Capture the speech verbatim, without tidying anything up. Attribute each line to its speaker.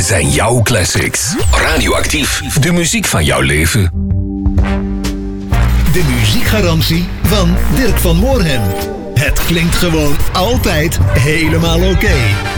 Speaker 1: zijn jouw classics. Radioactief, de muziek van jouw leven.
Speaker 2: De muziekgarantie van Dirk van Moorhem. Het klinkt gewoon altijd helemaal oké. Okay.